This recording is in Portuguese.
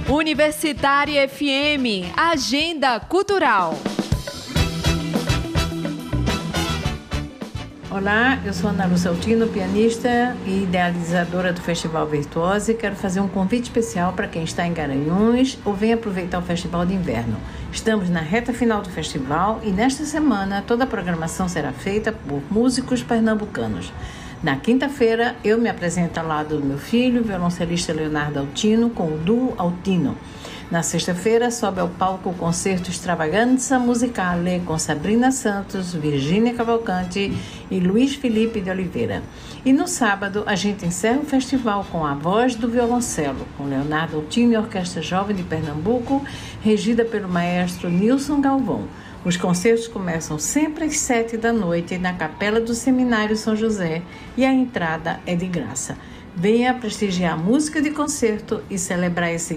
Universitária FM, Agenda Cultural. Olá, eu sou Ana Lúcia Altino, pianista e idealizadora do Festival Virtuose, e quero fazer um convite especial para quem está em Garanhuns ou vem aproveitar o Festival de Inverno. Estamos na reta final do festival e nesta semana toda a programação será feita por músicos pernambucanos. Na quinta-feira, eu me apresento ao lado do meu filho, violoncelista Leonardo Altino, com o duo Altino. Na sexta-feira, sobe ao palco o concerto Extravaganza Musicale com Sabrina Santos, Virgínia Cavalcante e Luiz Felipe de Oliveira. E no sábado, a gente encerra o festival com A Voz do Violoncelo, com Leonardo Altino e Orquestra Jovem de Pernambuco, regida pelo maestro Nilson Galvão. Os concertos começam sempre às 19h na Capela do Seminário São José e a entrada é de graça. Venha prestigiar a música de concerto e celebrar esse